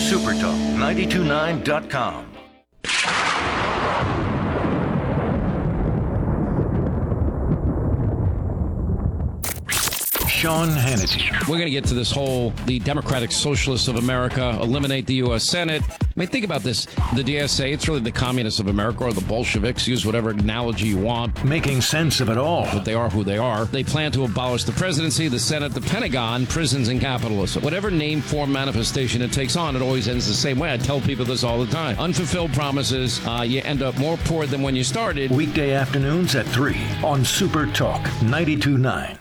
supertalk929.com. Sean Hannity. We're going to get to this whole, the Democratic Socialists of America eliminate the U.S. Senate. I mean, think about this. The DSA, it's really the Communists of America or the Bolsheviks. Use whatever analogy you want. Making sense of it all. But they are who they are. They plan to abolish the presidency, the Senate, the Pentagon, prisons, and capitalism. Whatever name, form, manifestation it takes on, it always ends the same way. I tell people this all the time. Unfulfilled promises, you end up more poor than when you started. Weekday afternoons at 3 on Super Talk 92.9.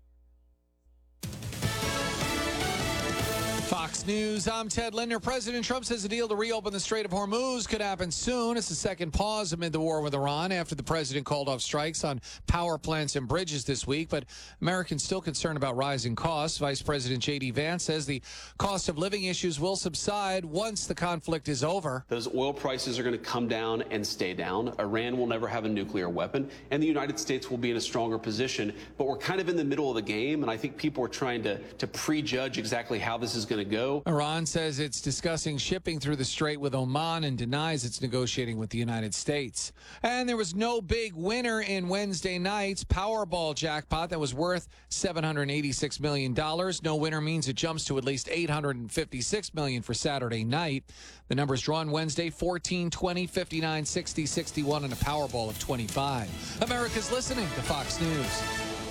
Fox News, I'm Ted Linder. President Trump says the deal to reopen the Strait of Hormuz could happen soon. It's the second pause amid the war with Iran after the president called off strikes on power plants and bridges this week. But Americans still concerned about rising costs. Vice President J.D. Vance says the cost of living issues will subside once the conflict is over. Those oil prices are going to come down and stay down. Iran will never have a nuclear weapon, and the United States will be in a stronger position. But we're kind of in the middle of the game, and I think people are trying to prejudge exactly how this is going to go. Iran says it's discussing shipping through the strait with Oman and denies it's negotiating with the United States. And there was no big winner in Wednesday night's Powerball jackpot that was worth $786 million. No winner means it jumps to at least $856 million for Saturday night. The numbers drawn Wednesday, 14, 20, 59, 60, 61, and a Powerball of 25. America's listening to Fox News.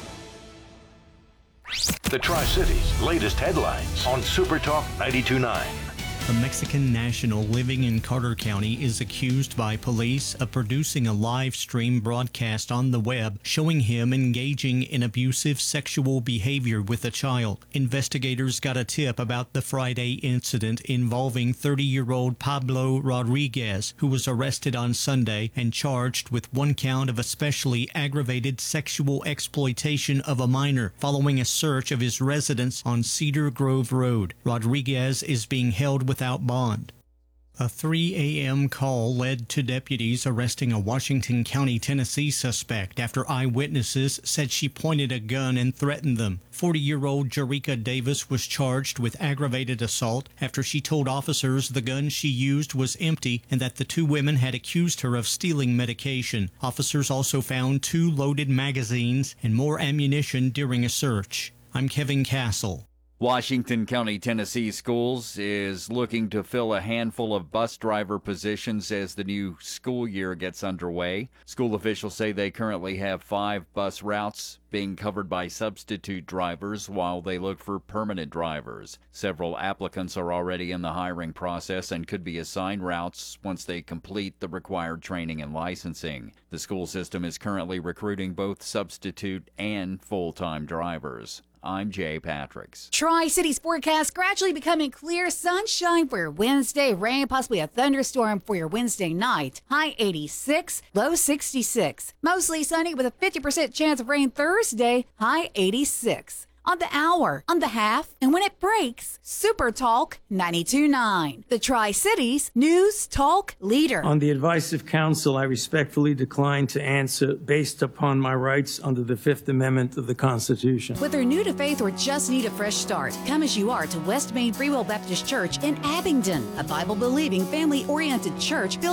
The Tri-Cities' latest headlines on Super Talk 92.9. A Mexican national living in Carter County is accused by police of producing a live stream broadcast on the web showing him engaging in abusive sexual behavior with a child. Investigators got a tip about the Friday incident involving 30-year-old Pablo Rodriguez, who was arrested on Sunday and charged with one count of especially aggravated sexual exploitation of a minor following a search of his residence on Cedar Grove Road. Rodriguez is being held without bond. A 3 a.m. call led to deputies arresting a Washington County, Tennessee suspect after eyewitnesses said she pointed a gun and threatened them. 40-year-old Jerrica Davis was charged with aggravated assault after she told officers the gun she used was empty and that the two women had accused her of stealing medication. Officers also found 2 loaded magazines and more ammunition during a search. I'm Kevin Castle. Washington County, Tennessee Schools is looking to fill a handful of bus driver positions as the new school year gets underway. School officials say they currently have 5 bus routes being covered by substitute drivers while they look for permanent drivers. Several applicants are already in the hiring process and could be assigned routes once they complete the required training and licensing. The school system is currently recruiting both substitute and full-time drivers. I'm Jay Patricks. Tri-Cities forecast gradually becoming clear sunshine for your Wednesday. Rain, possibly a thunderstorm for your Wednesday night. High 86, low 66. Mostly sunny with a 50% chance of rain Thursday. High 86. On the hour, on the half, and when it breaks, Super Talk 92.9. The Tri-Cities News Talk Leader. On the advice of counsel, I respectfully decline to answer based upon my rights under the Fifth Amendment of the Constitution. Whether new to faith or just need a fresh start, come as you are to West Main Free Will Baptist Church in Abingdon, a Bible-believing, family-oriented church built